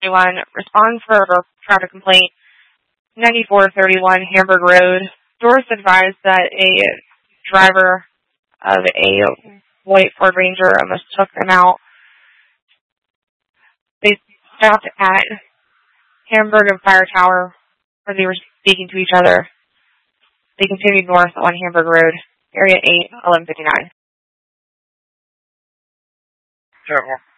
1151, respond for a traffic complaint, 9431 Hamburg Road. Source advised that a driver of a white Ford Ranger almost took them out. They stopped at Hamburg and Fire Tower where they were speaking to each other. They continued north on Hamburg Road, area 8, 1159. Terrible.